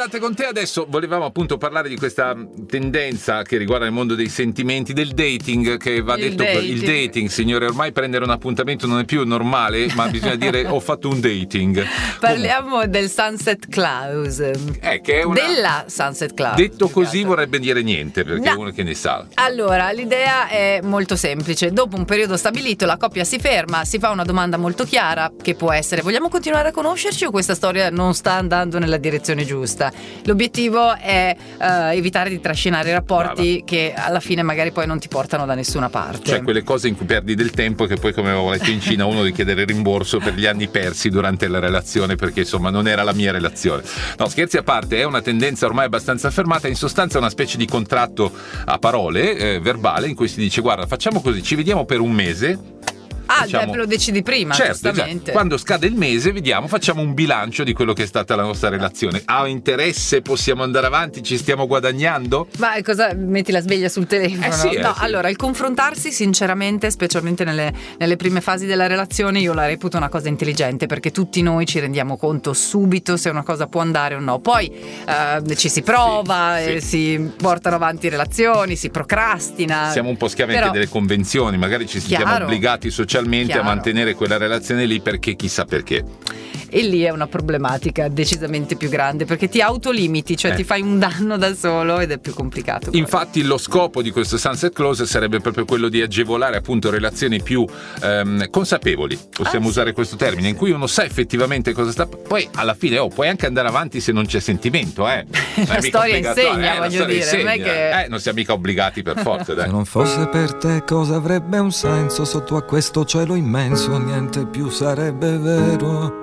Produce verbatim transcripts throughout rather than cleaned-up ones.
Morante con te. Adesso volevamo appunto parlare di questa tendenza che riguarda il mondo dei sentimenti, del dating, che va Il detto per dating. il dating, signore. Ormai prendere un appuntamento non è più normale, ma bisogna dire ho fatto un dating. Parliamo del Sunset Clause. Eh, che è una... Della Sunset Clause. Detto più che così altro. vorrebbe dire niente, perché No. è uno che ne sa. Allora, l'idea è molto semplice. Dopo un periodo stabilito, la coppia si ferma, si fa una domanda molto chiara, che può essere: vogliamo continuare a conoscerci o questa storia non sta andando nella direzione giusta? L'obiettivo è eh, evitare di trascinare rapporti Brava. che alla fine magari poi non ti portano da nessuna parte. Cioè quelle cose in cui perdi del tempo che poi, come avevo letto in Cina, uno deve chiedere rimborso per gli anni persi durante la relazione, perché insomma non era la mia relazione. No, scherzi a parte, è una tendenza ormai abbastanza affermata. In sostanza è una specie di contratto a parole, eh, verbale, in cui si dice: guarda, facciamo così, ci vediamo per un mese. Ah, Facciamo- già, lo decidi prima, Certo, giustamente. già. Quando scade il mese, vediamo, facciamo un bilancio di quello che è stata la nostra relazione. Ha interesse? Possiamo andare avanti? Ci stiamo guadagnando? Ma cosa, metti la sveglia sul telefono? Eh sì, eh no, sì. allora, il confrontarsi sinceramente, specialmente nelle, nelle prime fasi della relazione, io la reputo una cosa intelligente, perché tutti noi ci rendiamo conto subito se una cosa può andare o no. Poi eh, ci si prova, Sì, eh, sì. si portano avanti relazioni, si procrastina. Siamo un po' schiavi anche Però- delle convenzioni, magari ci sentiamo Chiaro. obbligati socialmente Chiaro. a mantenere quella relazione lì, perché chissà perché. E lì è una problematica decisamente più grande, perché ti autolimiti, cioè Eh. ti fai un danno da solo ed è più complicato. poi. Infatti lo scopo di questo Sunset Clause sarebbe proprio quello di agevolare appunto relazioni più ehm, consapevoli, possiamo Ah, sì. usare questo termine, in cui uno sa effettivamente cosa sta. Poi alla fine oh, puoi anche andare avanti se non c'è sentimento, eh. Non è La mica storia obbligatorio, insegna, eh, la voglio storia dire, non è insegna. che- Eh, non siamo mica obbligati per forza, dai. Se non fosse per te cosa avrebbe un senso sotto a questo cielo immenso? Niente più sarebbe vero.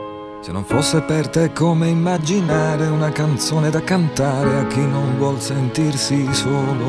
Se non fosse per te come immaginare una canzone da cantare a chi non vuol sentirsi solo.